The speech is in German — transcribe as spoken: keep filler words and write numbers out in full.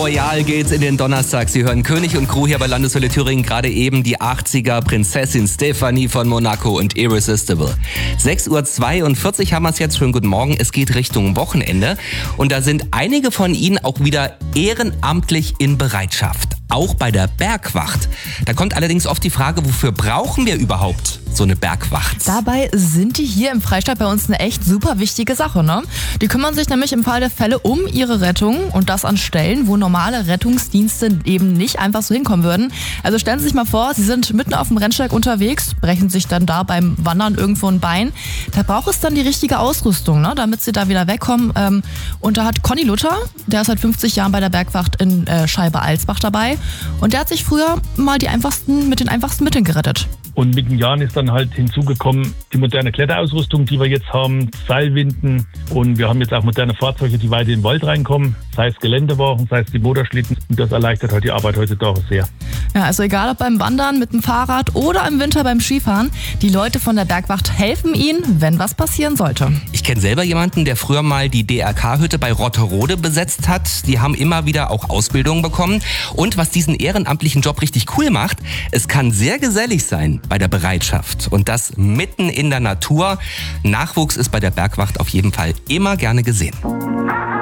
Royal geht's in den Donnerstag. Sie hören König und Crew hier bei Landeswelle Thüringen. Gerade eben die achtziger Prinzessin Stefanie von Monaco und Irresistible. sechs Uhr zweiundvierzig haben wir es jetzt. Schönen guten Morgen. Es geht Richtung Wochenende. Und da sind einige von Ihnen auch wieder ehrenamtlich in Bereitschaft. Auch bei der Bergwacht. Da kommt allerdings oft die Frage, wofür brauchen wir überhaupt so eine Bergwacht? Dabei sind die hier im Freistaat bei uns eine echt super wichtige Sache, ne? Die kümmern sich nämlich im Fall der Fälle um ihre Rettung und das an Stellen, wo normale Rettungsdienste eben nicht einfach so hinkommen würden. Also stellen Sie sich mal vor, Sie sind mitten auf dem Rennsteig unterwegs, brechen sich dann da beim Wandern irgendwo ein Bein. Da braucht es dann die richtige Ausrüstung, ne? Damit Sie da wieder wegkommen. Und da hat Conny Luther, der ist seit fünfzig Jahren bei der Bergwacht in Scheibe-Alsbach dabei. Und der hat sich früher mal die einfachsten, mit den einfachsten Mitteln gerettet. Und mit den Jahren ist dann halt hinzugekommen die moderne Kletterausrüstung, die wir jetzt haben, Seilwinden, und wir haben jetzt auch moderne Fahrzeuge, die weiter in den Wald reinkommen, sei es Geländewagen, sei es die Motorschlitten, und das erleichtert halt die Arbeit heutzutage sehr. Ja, also egal ob beim Wandern, mit dem Fahrrad oder im Winter beim Skifahren, die Leute von der Bergwacht helfen Ihnen, wenn was passieren sollte. Ich kenne selber jemanden, der früher mal die D R K-Hütte bei Rotterode besetzt hat. Die haben immer wieder auch Ausbildung bekommen. Und was diesen ehrenamtlichen Job richtig cool macht, es kann sehr gesellig sein bei der Bereitschaft. Und das mitten in der Natur. Nachwuchs ist bei der Bergwacht auf jeden Fall immer gerne gesehen.